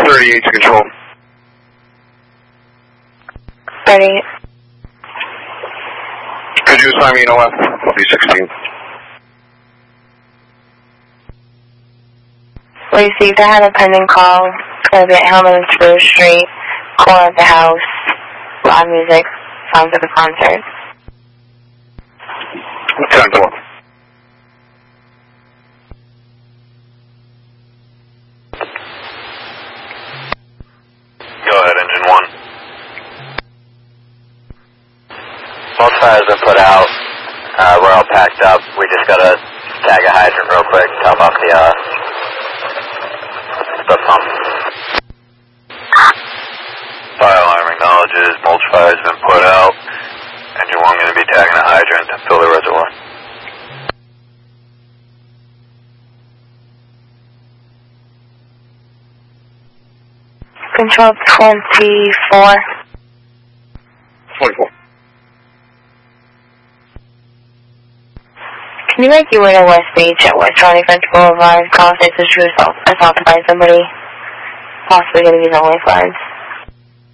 38 to control. 38. Could you assign me an OF? I'll be 16. We received I have a pending call. It's going to be at Hillman and Spruce Street, corner of the house. Loud music. Sounds like a concert. 10-4. Go ahead, engine 1. Most fire has been put out. We're all packed up. We just got to tag a hydrant real quick, top off the pump. Fire alarm acknowledges. Mulch fire has been put out. Engine 1 going to be tagging a hydrant to fill the reservoir. Control 24. 24. Can you make your way to West Beach at West 25th Boulevard? Call if it's assaulted by somebody. Possibly going to be the only flags.